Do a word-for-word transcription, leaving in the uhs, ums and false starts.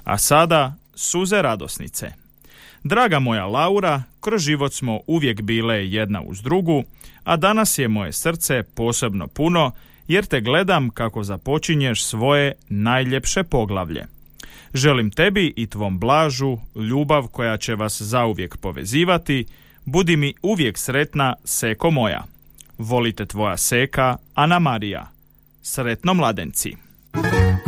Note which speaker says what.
Speaker 1: A sada suze radosnice. Draga moja Laura, kroz život smo uvijek bile jedna uz drugu, a danas je moje srce posebno puno jer te gledam kako započinješ svoje najljepše poglavlje. Želim tebi i tvom Blažu ljubav koja će vas zauvijek povezivati. Budi mi uvijek sretna, Seko moja. Volite tvoja Seka, Ana Marija. Sretno mladenci.